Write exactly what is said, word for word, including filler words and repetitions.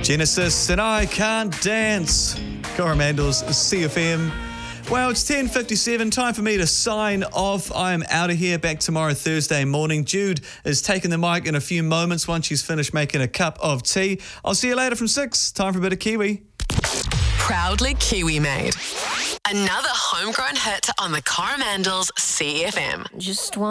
Genesis and I Can't Dance. Coromandel's C F M. Well, it's ten fifty-seven, time for me to sign off. I am out of here, back tomorrow, Thursday morning. Jude is taking the mic in a few moments once she's finished making a cup of tea. I'll see you later from six. Time for a bit of Kiwi. Proudly Kiwi made. Another homegrown hit on the Coromandel's C F M. Just one.